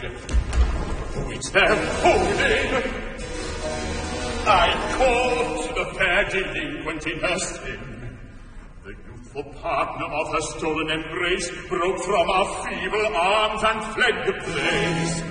Who is there holding? I caught the fair delinquent in her sin. The youthful partner of her stolen embrace broke from our feeble arms and fled the place.